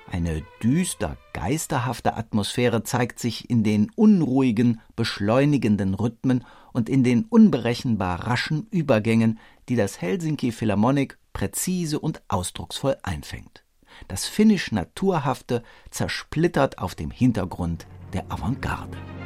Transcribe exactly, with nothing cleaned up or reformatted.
Eine düster geisterhafte Atmosphäre zeigt sich in den unruhigen, beschleunigenden Rhythmen und in den unberechenbar raschen Übergängen, die das Helsinki Philharmonic präzise und ausdrucksvoll einfängt. Das finnisch Naturhafte zersplittert auf dem Hintergrund der Avantgarde.